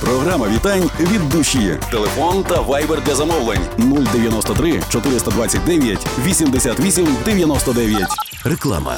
Програма вітань від душі. Телефон та вайбер для замовлень 093 429 88 99. Реклама.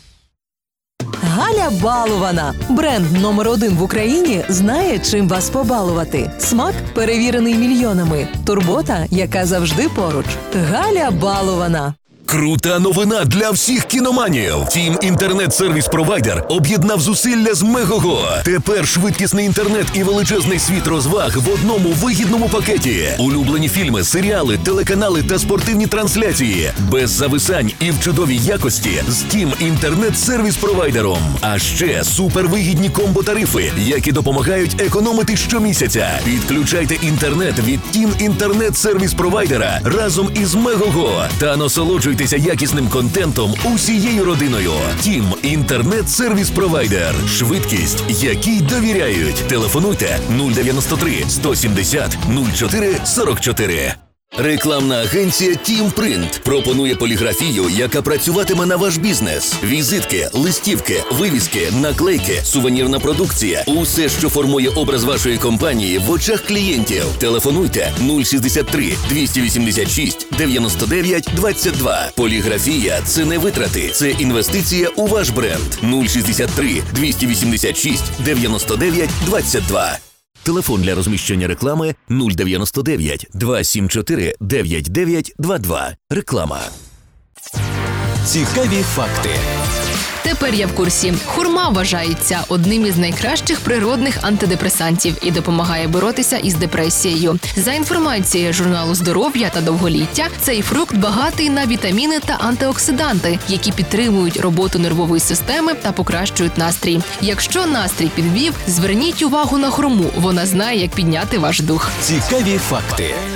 Галя Балована. Бренд номер 1 в Україні знає, чим вас побалувати. Смак, перевірений мільйонами. Турбота, яка завжди поруч. Галя Балована. Крута новина для всіх кіноманів. Тім інтернет-сервіс-провайдер об'єднав зусилля з Мегого. Тепер швидкісний інтернет і величезний світ розваг в одному вигідному пакеті. Улюблені фільми, серіали, телеканали та спортивні трансляції. Без зависань і в чудовій якості з Тім інтернет-сервіс-провайдером. А ще супервигідні комбо-тарифи, які допомагають економити щомісяця. Підключайте інтернет від Тім інтернет-сервіс-провайдера разом із Мегого та насолоджуйтесь якісним контентом усією родиною. Тім інтернет-сервіс-провайдер. Швидкість, якій довіряють. Телефонуйте 093 170 04 44. Рекламна агенція Тім Принт пропонує поліграфію, яка працюватиме на ваш бізнес. Візитки, листівки, вивіски, наклейки, сувенірна продукція – усе, що формує образ вашої компанії в очах клієнтів. Телефонуйте 063 286 99 22. Поліграфія – це не витрати, це інвестиція у ваш бренд. 063 286 99 22. Телефон для розміщення реклами 099 274 9922. Реклама. Цікаві факти. Тепер я в курсі. Хурма вважається одним із найкращих природних антидепресантів і допомагає боротися із депресією. За інформацією журналу «Здоров'я та довголіття», цей фрукт багатий на вітаміни та антиоксиданти, які підтримують роботу нервової системи та покращують настрій. Якщо настрій підвів, зверніть увагу на хурму. Вона знає, як підняти ваш дух. Цікаві факти.